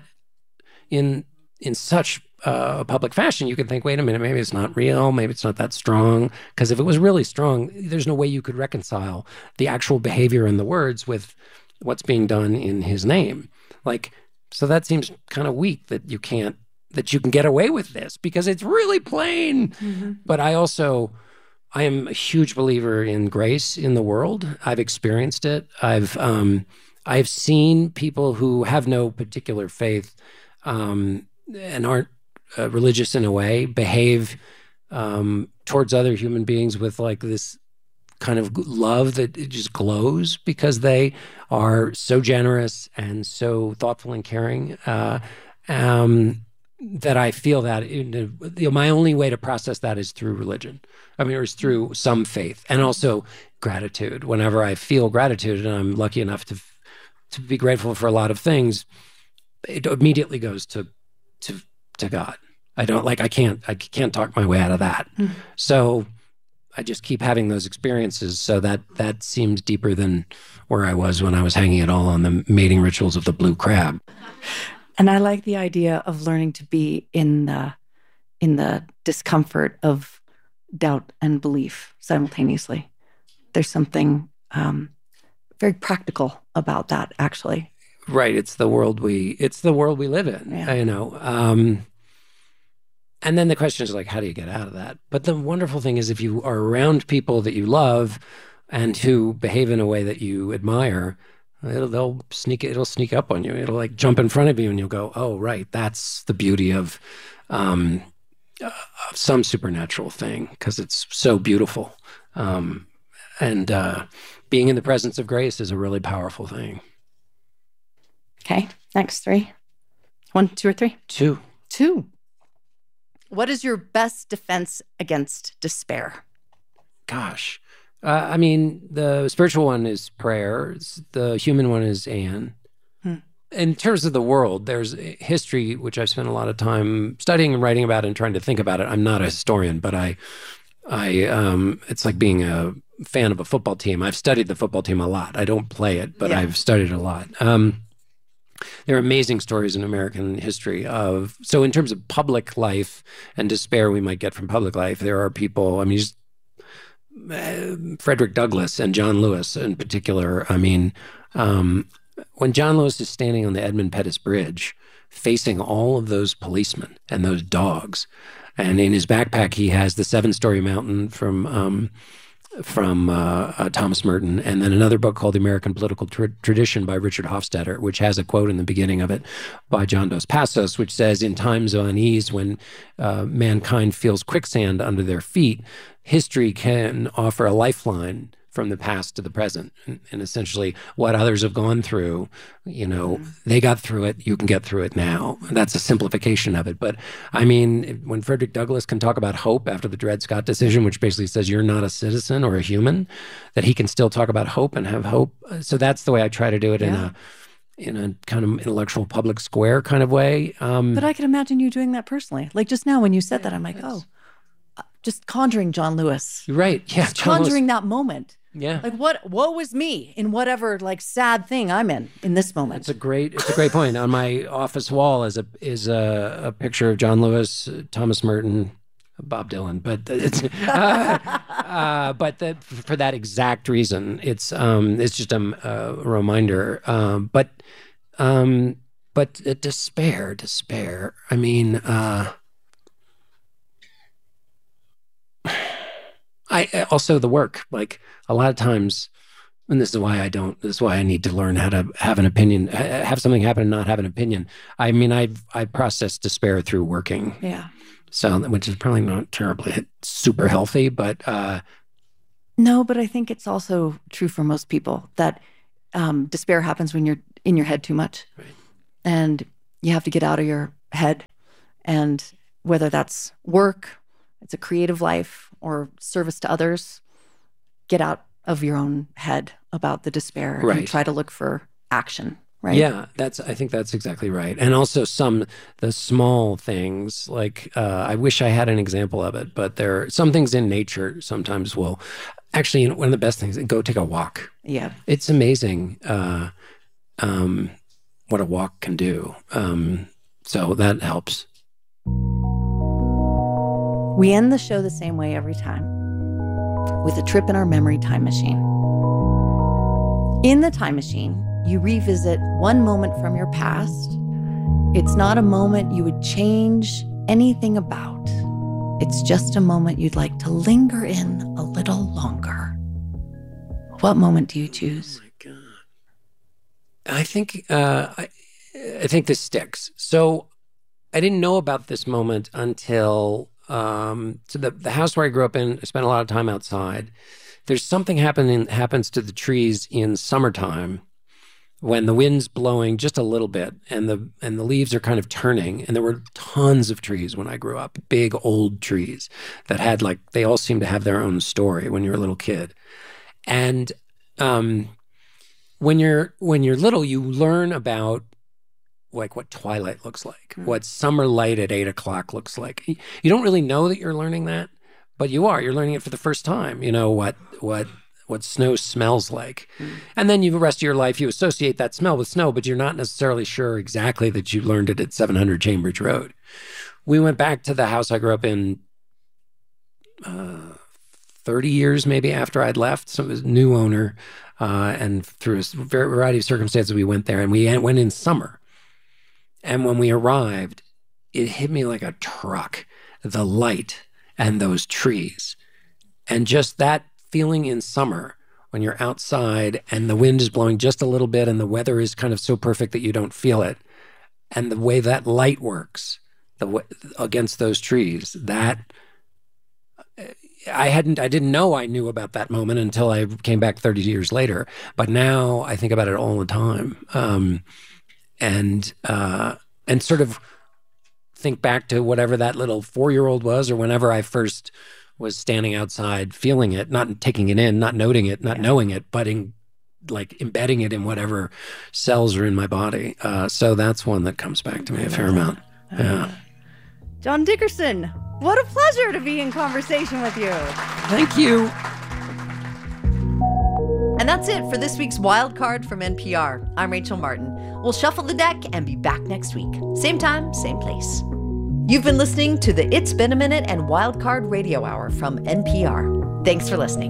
in in such uh, a public fashion, you can think, wait a minute, maybe it's not real, maybe it's not that strong. Because if it was really strong, there's no way you could reconcile the actual behavior and the words with what's being done in his name. Like, so that seems kind of weak that you can't, that you can get away with this because it's really plain. Mm-hmm. But I also, I am a huge believer in grace in the world. I've experienced it. I've, um, I've seen people who have no particular faith um, and aren't uh, religious in a way behave um, towards other human beings with like this kind of love that it just glows because they are so generous and so thoughtful and caring. Uh, um, that I feel that in, you know, my only way to process that is through religion. I mean, or is through some faith and also gratitude. Whenever I feel gratitude, and I'm lucky enough to to be grateful for a lot of things, it immediately goes to to to God. I don't like I can't I can't talk my way out of that. Mm-hmm. So I just keep having those experiences. So that that seems deeper than where I was when I was hanging it all on the mating rituals of the blue crab. And I like the idea of learning to be in the in the discomfort of doubt and belief simultaneously. There's something um, very practical about that, actually. Right. It's the world we it's the world we live in. Yeah. You know. Um, and then the question is like, how do you get out of that? But the wonderful thing is, if you are around people that you love and who behave in a way that you admire, It'll they'll sneak it'll sneak up on you. It'll like jump in front of you, and you'll go, "Oh, right, that's the beauty of, um, uh, of some supernatural thing because it's so beautiful." Um, and uh, being in the presence of grace is a really powerful thing. Okay, next three, one, two, or three. Two. Two. What is your best defense against despair? Gosh. Uh, I mean, the spiritual one is prayer. The human one is Anne. Hmm. In terms of the world, there's history, which I've spent a lot of time studying and writing about and trying to think about it. I'm not a historian, but I, I, um, it's like being a fan of a football team. I've studied the football team a lot. I don't play it, but yeah. I've studied a lot. Um, there are amazing stories in American history of, so in terms of public life and despair we might get from public life, there are people, I mean, just Uh, Frederick Douglass and John Lewis in particular. I mean, um, when John Lewis is standing on the Edmund Pettus Bridge facing all of those policemen and those dogs, and in his backpack he has the Seven-Story Mountain from um, from uh, uh, Thomas Merton, and then another book called The American Political Tra- Tradition by Richard Hofstadter, which has a quote in the beginning of it by John Dos Passos, which says, in times of unease when uh, mankind feels quicksand under their feet, history can offer a lifeline from the past to the present. And, and essentially what others have gone through, you know, mm-hmm. they got through it, you can get through it now. That's a simplification of it. But I mean, when Frederick Douglass can talk about hope after the Dred Scott decision, which basically says you're not a citizen or a human, that he can still talk about hope and have hope. So that's the way I try to do it yeah. in a in a kind of intellectual public square kind of way. Um, but I can imagine you doing that personally. Like just now when you said that, I'm like, oh, just conjuring John Lewis. Right. Yeah. Just conjuring Lewis. That moment. Yeah. Like what, woe is me in whatever like sad thing I'm in, in this moment. It's a great, it's a great point. On my office wall is a, is a, a picture of John Lewis, Thomas Merton, Bob Dylan, but it's, uh, uh, but that for that exact reason, it's, um, it's just a, a reminder. Um, but, um, but uh, despair, despair. I mean, uh, I also the work, like a lot of times And this is why I don't, this is why I need to learn how to have an opinion, have something happen and not have an opinion. I mean, I I process despair through working. Yeah. So, which is probably not terribly super healthy, but. Uh, no, but I think it's also true for most people that um, despair happens when you're in your head too much. Right. And you have to get out of your head. And whether that's work, it's a creative life, or service to others, get out of your own head about the despair right. and try to look for action, right? Yeah, that's. I think that's exactly right. And also some, the small things, like, uh, I wish I had an example of it, but there are some things in nature sometimes will, actually, you know, one of the best things, go take a walk. Yeah. It's amazing uh, um, what a walk can do. Um, so that helps. We end the show the same way every time, with a trip in our memory time machine. In the time machine, you revisit one moment from your past. It's not a moment you would change anything about. It's just a moment you'd like to linger in a little longer. What moment do you choose? Oh my God. I think, uh, I, I think this sticks. So I didn't know about this moment until... Um, so the, the house where I grew up in, I spent a lot of time outside. There's something happening happens to the trees in summertime when the wind's blowing just a little bit and the and the leaves are kind of turning. And there were tons of trees when I grew up, big old trees that had like, they all seemed to have their own story when you're a little kid. And um, when you're when you're little, you learn about like what twilight looks like, mm. what summer light at eight o'clock looks like. You don't really know that you're learning that, but you are. You're learning it for the first time. You know what what what snow smells like, mm. and then you the rest of your life you associate that smell with snow, but you're not necessarily sure exactly that you learned it at seven hundred Cambridge Road. We went back to the house I grew up in uh, thirty years maybe after I'd left. So it was a new owner, uh, and through a variety of circumstances we went there, and we went in summer. And when we arrived, it hit me like a truck, the light and those trees. And just that feeling in summer when you're outside and the wind is blowing just a little bit and the weather is kind of so perfect that you don't feel it. And the way that light works the way, against those trees, that I hadn't, I didn't know I knew about that moment until I came back thirty years later. But now I think about it all the time. Um, And uh, and sort of think back to whatever that little four-year-old was, or whenever I first was standing outside, feeling it, not taking it in, not noting it, not yeah. knowing it, but in, like embedding it in whatever cells are in my body. Uh, so that's one that comes back to me a fair amount. Yeah. John Dickerson, what a pleasure to be in conversation with you. Thank you. And that's it for this week's Wild Card from N P R. I'm Rachel Martin. We'll shuffle the deck and be back next week. Same time, same place. You've been listening to the It's Been a Minute and Wild Card Radio Hour from N P R. Thanks for listening.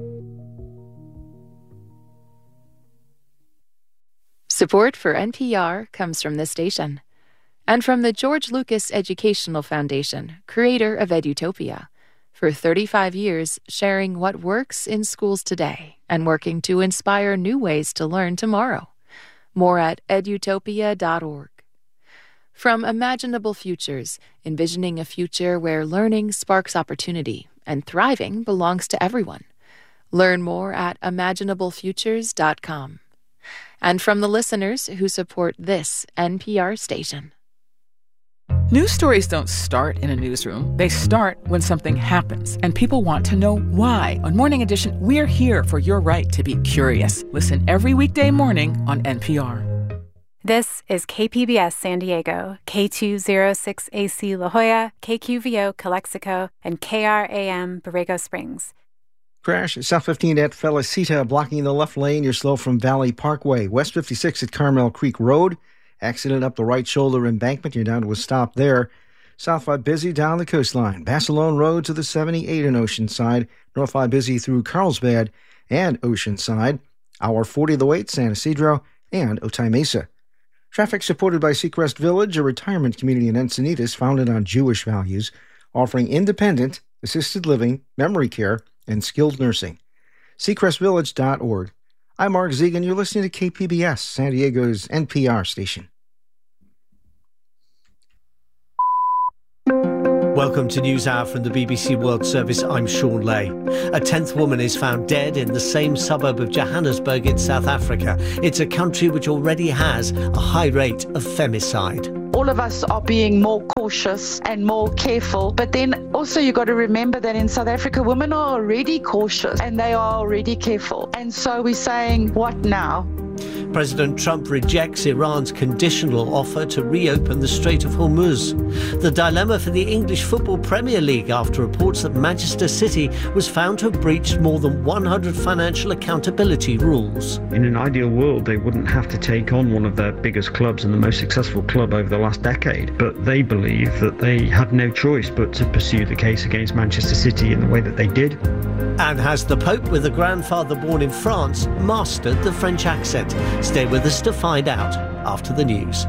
Support for N P R comes from this station and from the George Lucas Educational Foundation, creator of Edutopia. For thirty-five years, sharing what works in schools today and working to inspire new ways to learn tomorrow. More at edutopia dot org. From Imaginable Futures, envisioning a future where learning sparks opportunity and thriving belongs to everyone. Learn more at imaginable futures dot com. And from the listeners who support this N P R station. News stories don't start in a newsroom. They start when something happens, and people want to know why. On Morning Edition, we're here for your right to be curious. Listen every weekday morning on N P R. This is K P B S San Diego, K two oh six A C La Jolla, K Q V O Calexico, and K R A M Borrego Springs. Crash at South fifteen at Felicita, blocking the left lane. You're slow from Valley Parkway. West fifty-six at Carmel Creek Road. Accident up the right shoulder embankment. You're down to a stop there. South five busy down the coastline. Basilone Road to the seventy-eight in Oceanside. North five busy through Carlsbad and Oceanside. Hour forty the wait, San Ysidro and Otay Mesa. Traffic supported by Seacrest Village, a retirement community in Encinitas founded on Jewish values, offering independent, assisted living, memory care, and skilled nursing. seacrest village dot org. I'm Mark Zegan. You're listening to K P B S, San Diego's N P R station. Welcome to NewsHour from the B B C World Service. I'm Sean Lay. A tenth woman is found dead in the same suburb of Johannesburg in South Africa. It's a country which already has a high rate of femicide. All of us are being more cautious and more careful. But then also you got to remember that in South Africa, women are already cautious and they are already careful. And so we're saying, what now? President Trump rejects Iran's conditional offer to reopen the Strait of Hormuz. The dilemma for the English Football Premier League after reports that Manchester City was found to have breached more than one hundred financial accountability rules. In an ideal world, they wouldn't have to take on one of their biggest clubs and the most successful club over the last decade. But they believe that they had no choice but to pursue the case against Manchester City in the way that they did. And has the Pope, with a grandfather born in France, mastered the French accent? Stay with us to find out after the news.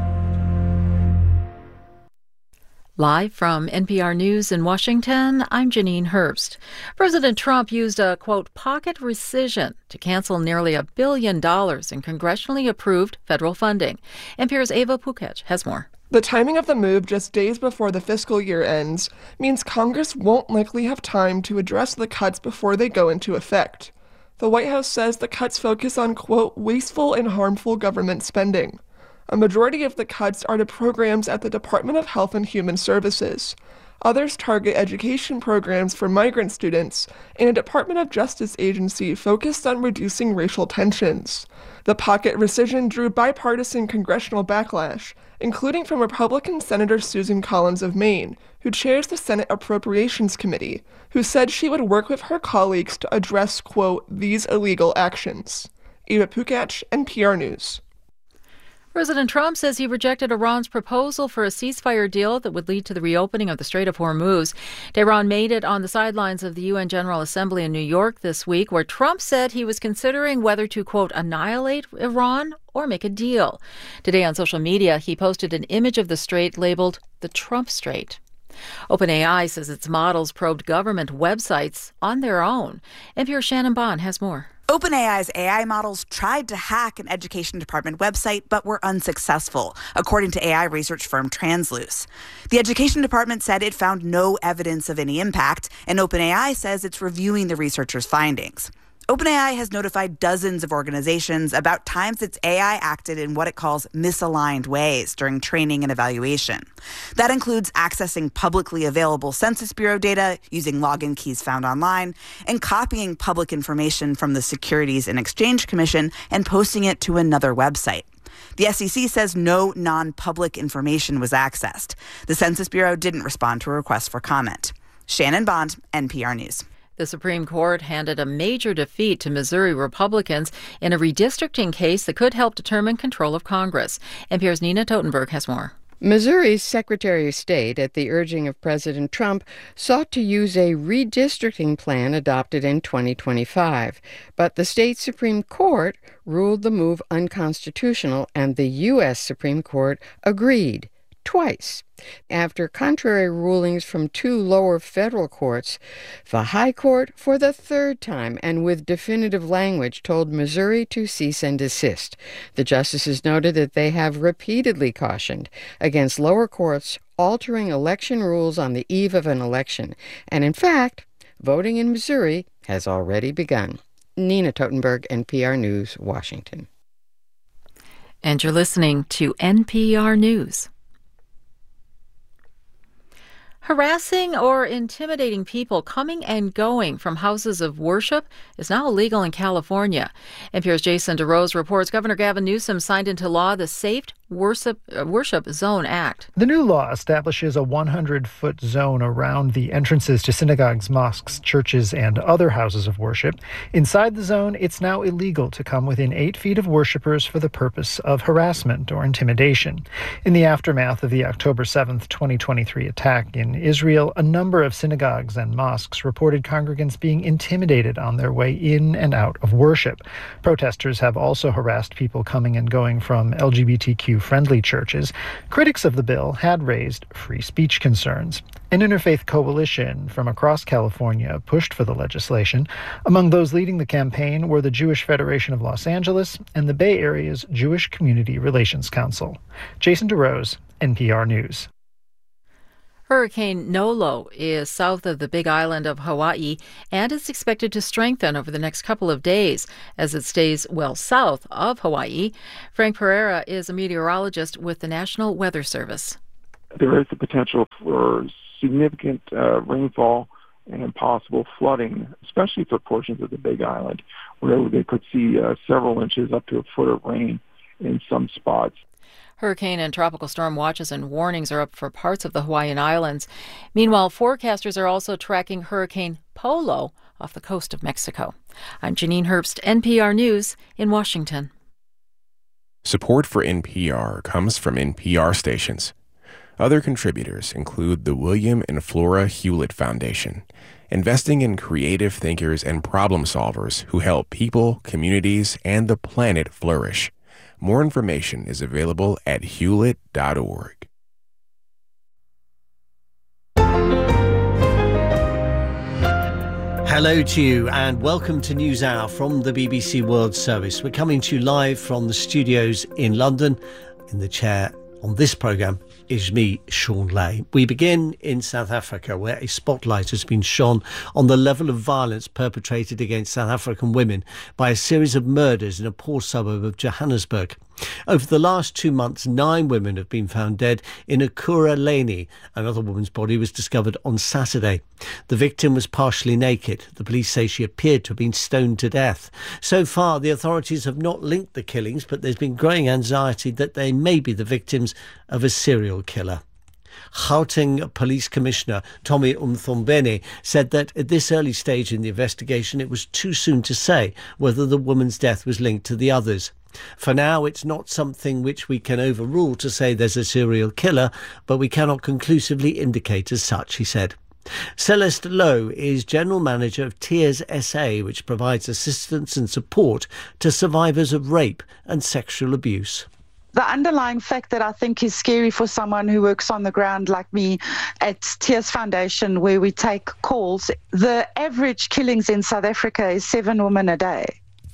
Live from N P R News in Washington, I'm Janine Herbst. President Trump used a, quote, pocket rescission to cancel nearly a billion dollars in congressionally approved federal funding. N P R's Ava Pukech has more. The timing of the move just days before the fiscal year ends means Congress won't likely have time to address the cuts before they go into effect. The White House says the cuts focus on, quote, wasteful and harmful government spending. A majority of the cuts are to programs at the Department of Health and Human Services. Others target education programs for migrant students and a Department of Justice agency focused on reducing racial tensions. The pocket rescission drew bipartisan congressional backlash, including from Republican Senator Susan Collins of Maine, who chairs the Senate Appropriations Committee, who said she would work with her colleagues to address, quote, these illegal actions. Eva Pukach, N P R News. President Trump says he rejected Iran's proposal for a ceasefire deal that would lead to the reopening of the Strait of Hormuz. Tehran made it on the sidelines of the U N General Assembly in New York this week, where Trump said he was considering whether to, quote, annihilate Iran or make a deal. Today on social media, he posted an image of the strait labeled the Trump Strait. OpenAI says its models probed government websites on their own. N P R's Shannon Bond has more. OpenAI's A I models tried to hack an education department website but were unsuccessful, according to A I research firm Transluce. The education department said it found no evidence of any impact, and OpenAI says it's reviewing the researchers' findings. OpenAI has notified dozens of organizations about times its A I acted in what it calls misaligned ways during training and evaluation. That includes accessing publicly available Census Bureau data using login keys found online and copying public information from the Securities and Exchange Commission and posting it to another website. The S E C says no non-public information was accessed. The Census Bureau didn't respond to a request for comment. Shannon Bond, N P R News. The Supreme Court handed a major defeat to Missouri Republicans in a redistricting case that could help determine control of Congress. N P R's Nina Totenberg has more. Missouri's Secretary of State, at the urging of President Trump, sought to use a redistricting plan adopted in twenty twenty-five. But the state Supreme Court ruled the move unconstitutional, and the U S Supreme Court agreed. Twice. After contrary rulings from two lower federal courts, the High Court, for the third time and with definitive language, told Missouri to cease and desist. The justices noted that they have repeatedly cautioned against lower courts altering election rules on the eve of an election. And in fact, voting in Missouri has already begun. Nina Totenberg, N P R News, Washington. And you're listening to N P R News. Harassing or intimidating people coming and going from houses of worship is now illegal in California. N P R's Jason DeRose reports Governor Gavin Newsom signed into law the Safe Worship, uh, Worship Zone Act. The new law establishes a one hundred foot zone around the entrances to synagogues, mosques, churches, and other houses of worship. Inside the zone, it's now illegal to come within eight feet of worshipers for the purpose of harassment or intimidation. In the aftermath of the October seventh, twenty twenty-three attack in Israel, a number of synagogues and mosques reported congregants being intimidated on their way in and out of worship. Protesters have also harassed people coming and going from L G B T Q Q-friendly churches, critics of the bill had raised free speech concerns. An interfaith coalition from across California pushed for the legislation. Among those leading the campaign were the Jewish Federation of Los Angeles and the Bay Area's Jewish Community Relations Council. Jason DeRose, N P R News. Hurricane Nolo is south of the Big Island of Hawaii and is expected to strengthen over the next couple of days as it stays well south of Hawaii. Frank Pereira is a meteorologist with the National Weather Service. There is the potential for significant uh, rainfall and possible flooding, especially for portions of the Big Island, where they could see uh, several inches up to a foot of rain in some spots. Hurricane and tropical storm watches and warnings are up for parts of the Hawaiian Islands. Meanwhile, forecasters are also tracking Hurricane Polo off the coast of Mexico. I'm Janine Herbst, N P R News in Washington. Support for N P R comes from N P R stations. Other contributors include the William and Flora Hewlett Foundation, investing in creative thinkers and problem solvers who help people, communities, and the planet flourish. More information is available at hewlett dot org. Hello to you and welcome to NewsHour from the B B C World Service. We're coming to you live from the studios in London. In the chair on this programme is me, Sean Lay. We begin in South Africa, where a spotlight has been shone on the level of violence perpetrated against South African women by a series of murders in a poor suburb of Johannesburg. Over the last two months, nine women have been found dead in Ekurhuleni. Another woman's body was discovered on Saturday. The victim was partially naked. The police say she appeared to have been stoned to death. So far, the authorities have not linked the killings, but there's been growing anxiety that they may be the victims of a serial killer. Gauteng Police Commissioner Tommy Umthombeni said that at this early stage in the investigation, it was too soon to say whether the woman's death was linked to the others. For now, it's not something which we can overrule to say there's a serial killer, but we cannot conclusively indicate as such, he said. Celeste Lowe is General Manager of Tears S A, which provides assistance and support to survivors of rape and sexual abuse. The underlying fact that I think is scary for someone who works on the ground like me at Tears Foundation, where we take calls, the average killings in South Africa is seven women a day.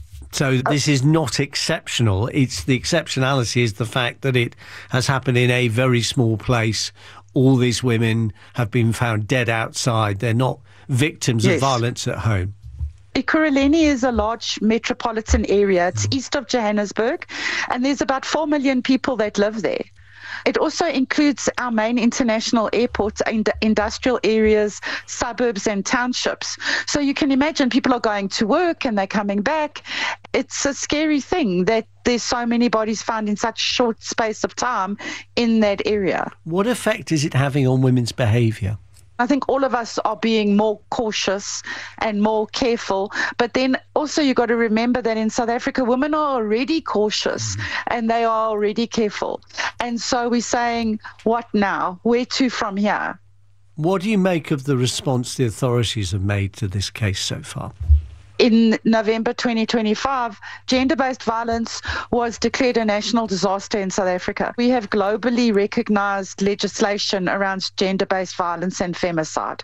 So this is not exceptional. It's the exceptionality is the fact that it has happened in a very small place. All these women have been found dead outside. They're not victims yes. of violence at home. Ekurhuleni is a large metropolitan area. It's mm. east of Johannesburg, and there's about four million people that live there. It also includes our main international airports, ind- industrial areas, suburbs and townships. So you can imagine people are going to work and they're coming back. It's a scary thing that there's so many bodies found in such short space of time in that area. What effect is it having on women's behaviour? I think all of us are being more cautious and more careful. But then also you've got to remember that in South Africa, women are already cautious mm. and they are already careful. And so we're saying, what now? Where to from here? What do you make of the response the authorities have made to this case so far? In November twenty twenty-five, gender-based violence was declared a national disaster in South Africa. We have globally recognised legislation around gender-based violence and femicide.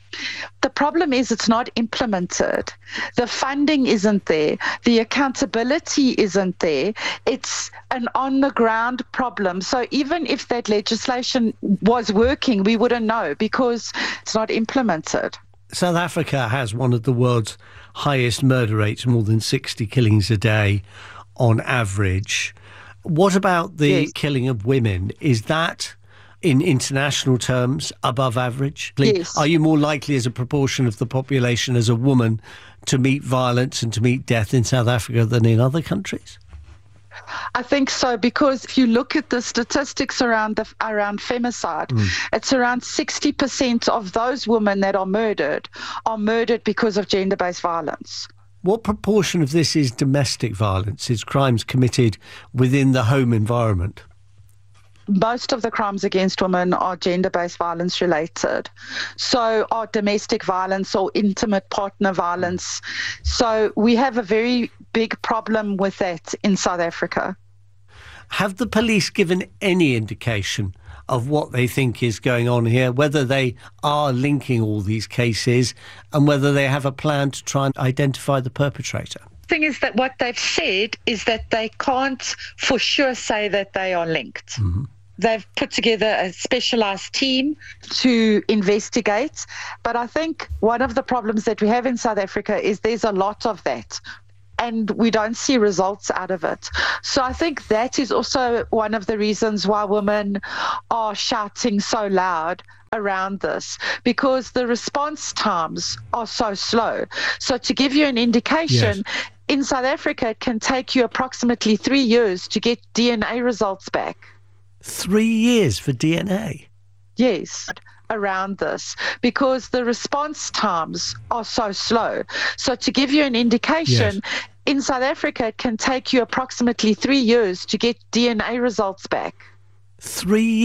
The problem is it's not implemented. The funding isn't there. The accountability isn't there. It's an on-the-ground problem. So even if that legislation was working, we wouldn't know because it's not implemented. South Africa has one of the world's highest murder rates, more than sixty killings a day on average. What about the yes. killing of women? Is that, in international terms, above average? Yes. Are you more likely as a proportion of the population as a woman to meet violence and to meet death in South Africa than in other countries? I think so, because if you look at the statistics around the, around femicide, mm. it's around sixty percent of those women that are murdered are murdered because of gender-based violence. What proportion of this is domestic violence? Is crimes committed within the home environment? Most of the crimes against women are gender-based violence related. So are domestic violence or intimate partner violence. So we have a very big problem with that in South Africa. Have the police given any indication of what they think is going on here, whether they are linking all these cases and whether they have a plan to try and identify the perpetrator? Thing is that what they've said is that they can't for sure say that they are linked. Mm-hmm. They've put together a specialised team to investigate. But I think one of the problems that we have in South Africa is there's a lot of that, and we don't see results out of it. So I think that is also one of the reasons why women are shouting so loud around this, because the response times are so slow. So to give you an indication, yes. in South Africa, it can take you approximately three years to get D N A results back. Three years for D N A? Yes, around this, because the response times are so slow. So to give you an indication, yes. in South Africa, it can take you approximately three years to get D N A results back. Three